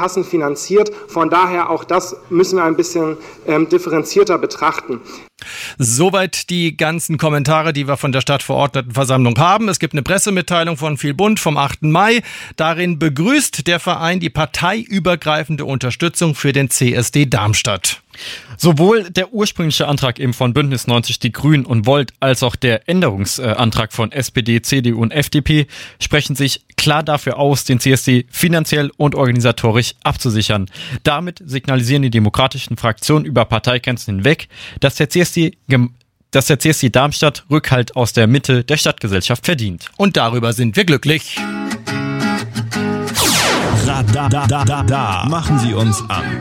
Kassen finanziert. Von daher auch das müssen wir ein bisschen differenzierter betrachten. Soweit die ganzen Kommentare, die wir von der Stadtverordnetenversammlung haben. Es gibt eine Pressemitteilung von Viel Bund vom 8. Mai. Darin begrüßt der Verein die parteiübergreifende Unterstützung für den CSD Darmstadt. Sowohl der ursprüngliche Antrag eben von Bündnis 90 Die Grünen und Volt als auch der Änderungsantrag von SPD, CDU und FDP sprechen sich klar dafür aus, den CSD finanziell und organisatorisch abzusichern. Damit signalisieren die demokratischen Fraktionen über Parteigrenzen hinweg, dass der CSD Darmstadt Rückhalt aus der Mitte der Stadtgesellschaft verdient. Und darüber sind wir glücklich. Machen Sie uns an.